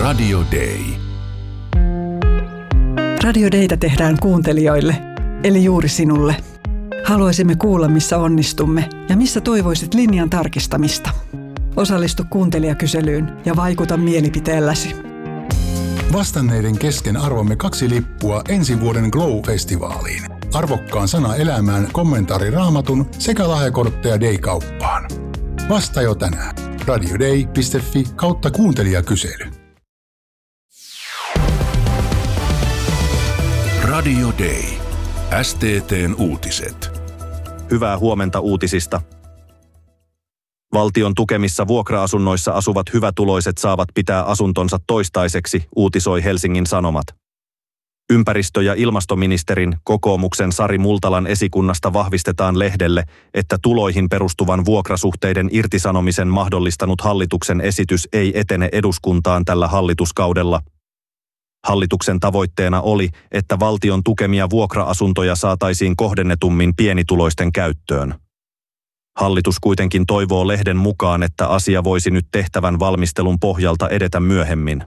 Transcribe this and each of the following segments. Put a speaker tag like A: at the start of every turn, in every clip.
A: Radio Day.
B: Radio Daytä tehdään kuuntelijoille, eli juuri sinulle. Haluaisimme kuulla, missä onnistumme ja missä toivoisit linjan tarkistamista. Osallistu kuuntelijakyselyyn ja vaikuta mielipiteelläsi.
C: Vastanneiden kesken arvomme 2 lippua ensi vuoden Glow-festivaaliin. Arvokkaan sana elämään kommentaari Raamatun sekä lahjakortteja Day-kauppaan. Vasta jo tänään. radioday.fi/kuuntelijakysely.
A: Radio Day. STT:n uutiset.
D: Hyvää huomenta uutisista. Valtion tukemissa vuokra-asunnoissa asuvat hyvätuloiset saavat pitää asuntonsa toistaiseksi, uutisoi Helsingin Sanomat. Ympäristö- ja ilmastoministerin, kokoomuksen Sari Multalan esikunnasta vahvistetaan lehdelle, että tuloihin perustuvan vuokrasuhteiden irtisanomisen mahdollistanut hallituksen esitys ei etene eduskuntaan tällä hallituskaudella. Hallituksen tavoitteena oli, että valtion tukemia vuokra-asuntoja saataisiin kohdennetummin pienituloisten käyttöön. Hallitus kuitenkin toivoo lehden mukaan, että asia voisi nyt tehtävän valmistelun pohjalta edetä myöhemmin.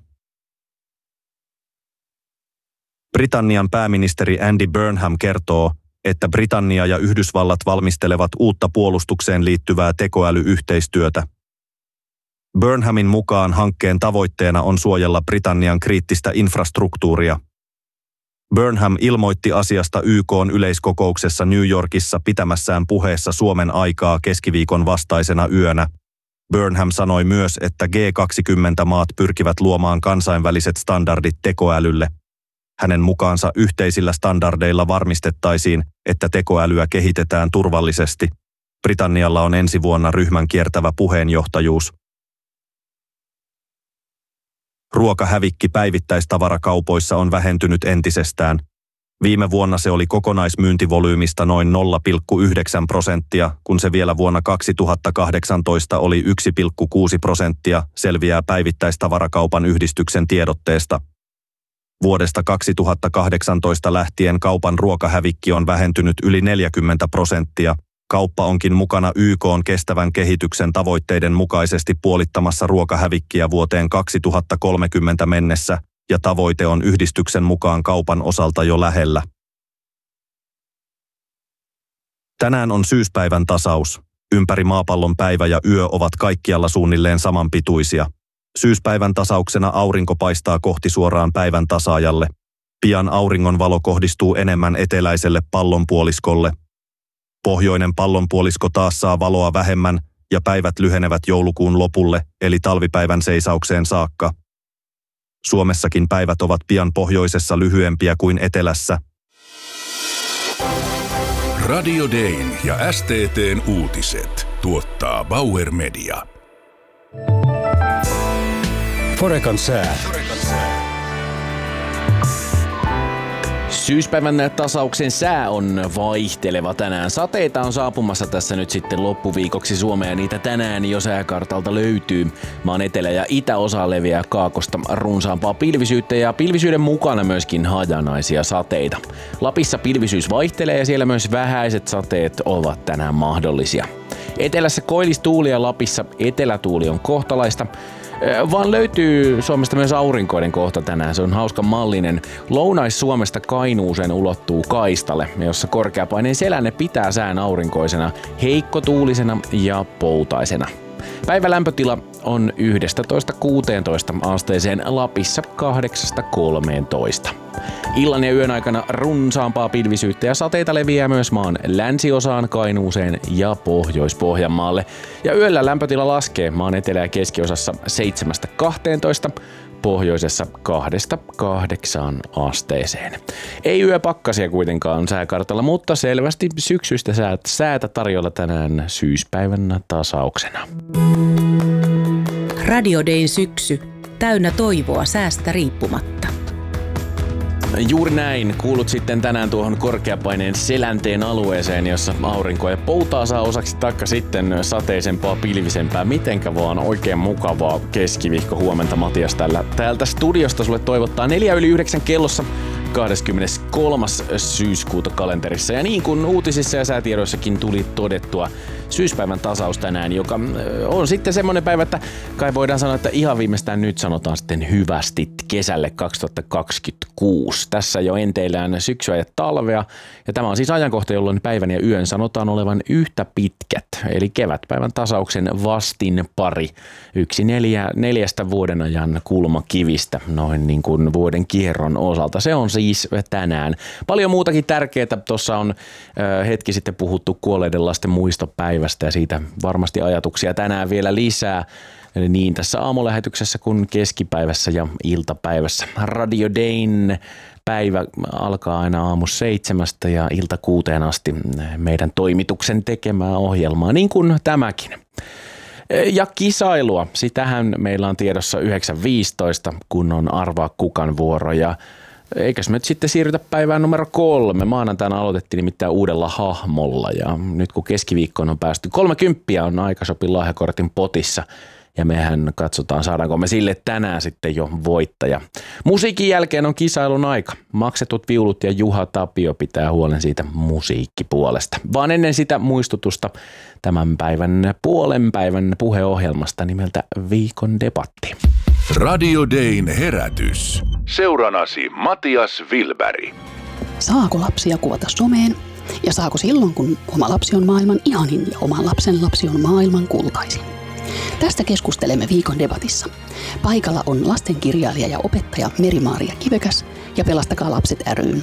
D: Britannian pääministeri Andy Burnham kertoo, että Britannia ja Yhdysvallat valmistelevat uutta puolustukseen liittyvää tekoälyyhteistyötä. Burnhamin mukaan hankkeen tavoitteena on suojella Britannian kriittistä infrastruktuuria. Burnham ilmoitti asiasta YK:n yleiskokouksessa New Yorkissa pitämässään puheessa Suomen aikaa keskiviikon vastaisena yönä. Burnham sanoi myös, että G20-maat pyrkivät luomaan kansainväliset standardit tekoälylle. Hänen mukaansa yhteisillä standardeilla varmistettaisiin, että tekoälyä kehitetään turvallisesti. Britannialla on ensi vuonna ryhmän kiertävä puheenjohtajuus. Ruokahävikki päivittäistavarakaupoissa on vähentynyt entisestään. Viime vuonna se oli kokonaismyyntivolyymista noin 0,9%, kun se vielä vuonna 2018 oli 1,6%, selviää päivittäistavarakaupan yhdistyksen tiedotteesta. Vuodesta 2018 lähtien kaupan ruokahävikki on vähentynyt yli 40%. Kauppa onkin mukana YK:n kestävän kehityksen tavoitteiden mukaisesti puolittamassa ruokahävikkiä vuoteen 2030 mennessä, ja tavoite on yhdistyksen mukaan kaupan osalta jo lähellä. Tänään on syyspäivän tasaus. Ympäri maapallon päivä ja yö ovat kaikkialla suunnilleen samanpituisia. Syyspäivän tasauksena aurinko paistaa kohti suoraan päivän tasaajalle. Pian auringon valo kohdistuu enemmän eteläiselle pallonpuoliskolle. Pohjoinen pallonpuolisko taas saa valoa vähemmän ja päivät lyhenevät joulukuun lopulle, eli talvipäivän seisaukseen saakka. Suomessakin päivät ovat pian pohjoisessa lyhyempiä kuin etelässä.
A: Radio Dayn ja STT:n uutiset tuottaa Bauer Media.
E: Forecan sää.
F: Syyspäivän tasauksen sää on vaihteleva tänään. Sateita on saapumassa tässä nyt sitten loppuviikoksi Suomeen ja niitä tänään jo sääkartalta löytyy. Maan etelä- ja itäosa leviää kaakosta runsaampaa pilvisyyttä ja pilvisyyden mukana myöskin hajanaisia sateita. Lapissa pilvisyys vaihtelee ja siellä myös vähäiset sateet ovat tänään mahdollisia. Etelässä koillistuuli ja Lapissa etelätuuli on kohtalaista. Vaan löytyy Suomesta myös aurinkoinen kohta tänään. Se on hauska mallinen. Lounais-Suomesta Kainuuseen ulottuu kaistalle, jossa korkeapaineen selänne pitää sään aurinkoisena, heikkotuulisena ja poutaisena. Päivän lämpötila on 11–16 asteeseen, Lapissa 8–13. Illan ja yön aikana runsaampaa pilvisyyttä ja sateita leviää myös maan länsiosaan, Kainuuseen ja Pohjois-Pohjanmaalle. Ja yöllä lämpötila laskee maan etelä- ja keskiosassa 7–12, pohjoisessa 2–8 asteeseen. Ei yöpakkasia kuitenkaan sääkartalla, mutta selvästi syksyistä säätä tarjolla tänään syyspäivän tasauksena.
G: Radio Dayn syksy. Täynnä toivoa säästä riippumatta.
F: Juuri näin. Kuulut sitten tänään tuohon korkeapaineen selänteen alueeseen, jossa aurinkoa ja poutaa saa osaksi, taikka sitten sateisempaa, pilvisempää. Mitenkä vaan, oikein mukavaa keskiviikko huomenta. Matias täältä studiosta sulle toivottaa 8:04 kellossa 23. syyskuuta kalenterissa. Ja niin kuin uutisissa ja säätiedoissakin tuli todettua, syyspäivän tasaus tänään, joka on sitten semmoinen päivä, että kai voidaan sanoa, että ihan viimeistään nyt sanotaan sitten hyvästi kesälle 2026. Tässä jo enteillään syksyä ja talvea, ja tämä on siis ajankohta, jolloin päivän ja yön sanotaan olevan yhtä pitkät, eli kevätpäivän tasauksen vastin pari. 1/4 vuoden ajan kulmakivistä, noin niin kuin vuoden kierron osalta. Se on siis tänään. Paljon muutakin tärkeää. Tuossa on hetki sitten puhuttu kuolleiden lasten muistopäivästä ja siitä varmasti ajatuksia tänään vielä lisää. Eli niin tässä aamulähetyksessä kuin keskipäivässä ja iltapäivässä. Radio Dayn päivä alkaa aina aamu 7 ja ilta 6 asti meidän toimituksen tekemää ohjelmaa, niin kuin tämäkin. Ja kisailua, sitähän meillä on tiedossa 9.15, kun on Arvaa kukan vuoro. Ja eikös me nyt sitten siirrytä päivään numero 3. Maanantaina aloitettiin nimittäin uudella hahmolla ja nyt kun keskiviikkoon on päästy 30 on Aikashopin lahjakortin potissa. Ja mehän katsotaan, saadaanko me sille tänään sitten jo voittaja. Musiikin jälkeen on kisailun aika. Maksetut viulut ja Juha Tapio pitää huolen siitä musiikkipuolesta. Vaan ennen sitä muistutusta tämän päivän puolen päivän puheohjelmasta nimeltä Viikon debatti.
A: Radio Dayn herätys. Seuranasi Matias Wilberg.
H: Saako lapsia kuvata someen? Ja saako silloin, kun oma lapsi on maailman ihanin ja oman lapsen lapsi on maailman kultaisin? Tästä keskustelemme viikon debatissa. Paikalla on lastenkirjailija ja opettaja Meri-Maaria Kivekäs ja Pelastakaa lapset ry:n